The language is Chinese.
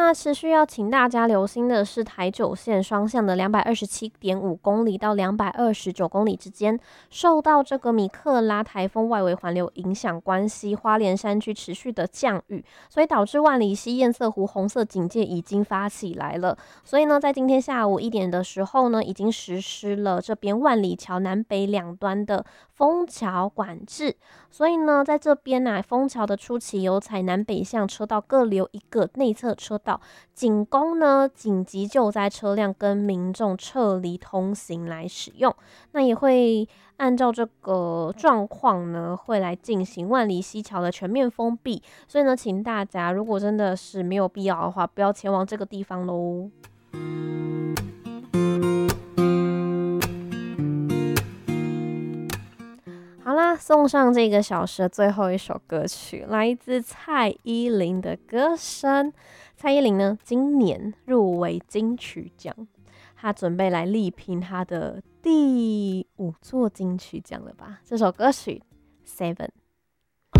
那持续要请大家留心的是台九线双向的227.5公里到229公里之间，受到这个米克拉台风外围环流影响关系，花莲山区持续的降雨，所以导致万里溪、堰塞湖红色警戒已经发起来了。所以呢，在今天下午1点的时候呢，已经实施了这边万里桥南北两端的封桥管制。所以呢，在这边封桥的初期有采南北向车道各留一个内侧车道，仅供呢紧急救灾车辆跟民众撤离通行来使用。那也会按照这个状况呢，会来进行万里溪桥的全面封闭。所以呢，请大家如果真的是没有必要的话，不要前往这个地方咯。好啦，送上这个小时的最后一首歌曲，来自蔡依林的歌声。蔡依林呢，今年入围金曲奖，她准备来力拼她的第5座金曲奖了吧？这首歌曲《Seven》。